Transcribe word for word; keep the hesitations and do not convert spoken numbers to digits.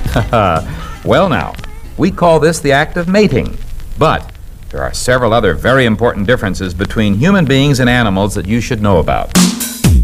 Well now, we call this the act of mating, but there are several other very important differences between human beings and animals that you should know about.